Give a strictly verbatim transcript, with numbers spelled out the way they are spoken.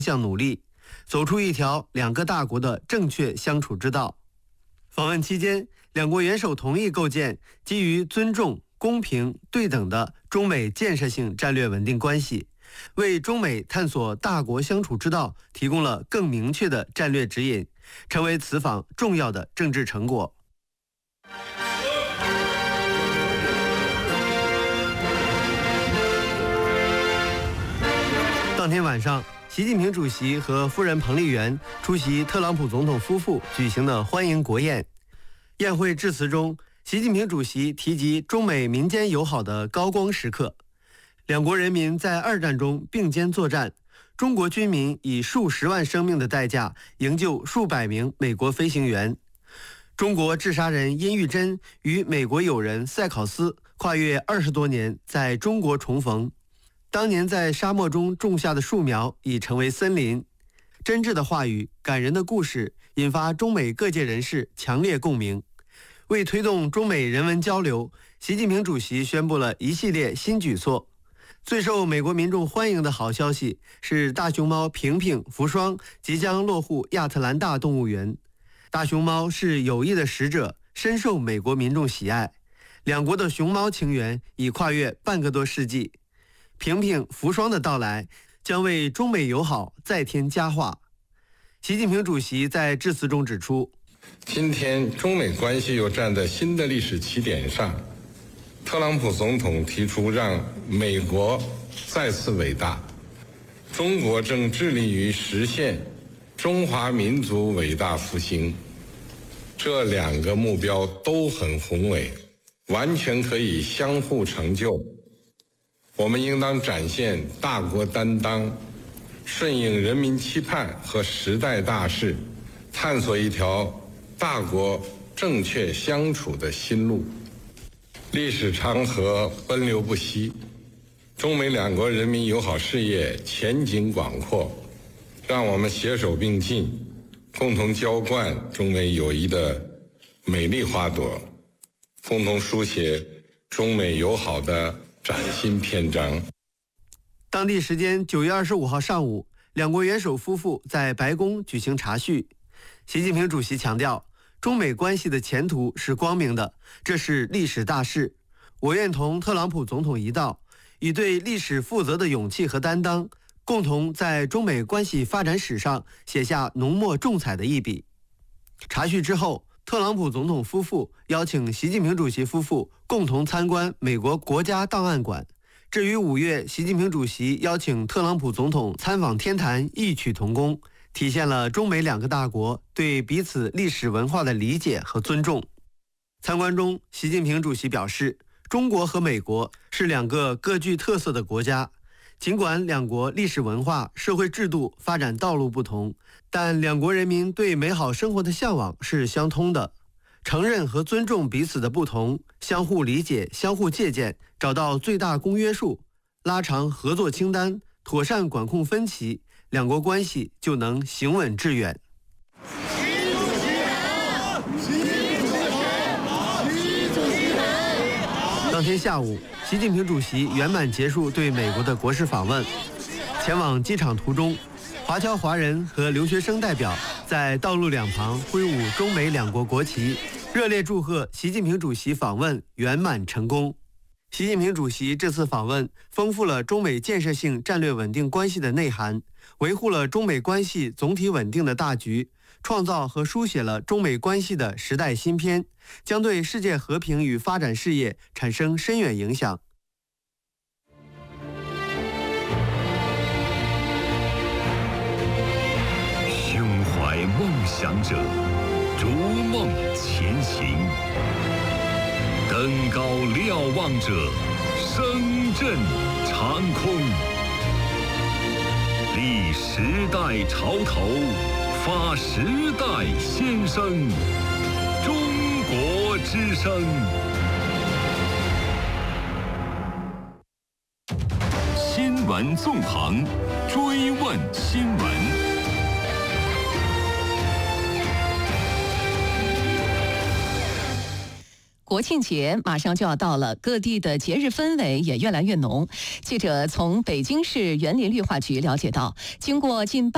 向努力，走出一条两个大国的正确相处之道。访问期间，两国元首同意构建基于尊重、公平、对等的中美建设性战略稳定关系，为中美探索大国相处之道提供了更明确的战略指引，成为此访重要的政治成果。当天晚上，习近平主席和夫人彭丽媛出席特朗普总统夫妇举行的欢迎国宴。宴会致辞中，习近平主席提及中美民间友好的高光时刻，两国人民在二战中并肩作战，中国军民以数十万生命的代价营救数百名美国飞行员。中国治沙人殷玉珍与美国友人塞考斯跨越二十多年在中国重逢。当年在沙漠中种下的树苗已成为森林，真挚的话语、感人的故事引发中美各界人士强烈共鸣。为推动中美人文交流，习近平主席宣布了一系列新举措。最受美国民众欢迎的好消息是，大熊猫平平、福双即将落户亚特兰大动物园。大熊猫是友谊的使者，深受美国民众喜爱。两国的熊猫情缘已跨越半个多世纪。平平、福双的到来将为中美友好再添佳话。习近平主席在致辞中指出， 今天中美关系又站在新的历史起点上，特朗普总统提出让美国再次伟大，中国正致力于实现中华民族伟大复兴，这两个目标都很宏伟，完全可以相互成就。我们应当展现大国担当，顺应人民期盼和时代大势，探索一条大国正确相处的新路。历史长河奔流不息，中美两国人民友好事业前景广阔，让我们携手并进，共同浇灌中美友谊的美丽花朵，共同书写中美友好的崭新篇章。 当地时间九月二十五号上午，两国元首夫妇在白宫举行茶叙。习近平主席强调，中美关系的前途是光明的，这是历史大事。我愿同特朗普总统一道，以对历史负责的勇气和担当，共同在中美关系发展史上写下浓墨重彩的一笔。茶叙之后，特朗普总统夫妇邀请习近平主席夫妇共同参观美国国家档案馆。至于五月习近平主席邀请特朗普总统参访天坛，异曲同工，体现了中美两个大国对彼此历史文化的理解和尊重。参观中，习近平主席表示，中国和美国是两个各具特色的国家，尽管两国历史文化、社会制度发展道路不同，但两国人民对美好生活的向往是相通的。承认和尊重彼此的不同，相互理解、相互借鉴，找到最大公约数，拉长合作清单，妥善管控分歧，两国关系就能行稳致远。 习主席好！习主席好！习主席好！ 当天下午，习近平主席圆满结束对美国的国事访问。前往机场途中，华侨华人和留学生代表在道路两旁挥舞中美两国国旗，热烈祝贺习近平主席访问圆满成功。习近平主席这次访问丰富了中美建设性战略稳定关系的内涵，维护了中美关系总体稳定的大局，创造和书写了中美关系的时代新篇，将对世界和平与发展事业产生深远影响。 胸怀梦想者，逐梦前行；登高瞭望者，声震长空。立时代潮头，发时代先声。中国之声。新闻纵横，追问新闻。 国庆节马上就要到了，各地的节日氛围也越来越浓。记者从北京市园林绿化局了解到，经过近半